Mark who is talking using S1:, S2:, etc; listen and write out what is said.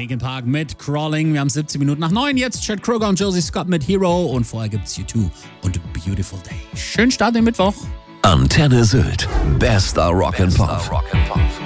S1: Linkin Park mit Crawling. Wir haben 17 Minuten nach 9. Jetzt Chad Kroger und Josie Scott mit Hero. Und vorher gibt's U2 und Beautiful Day. Schönen Start den Mittwoch.
S2: Antenne Sylt. Bester Rock'n'Pop.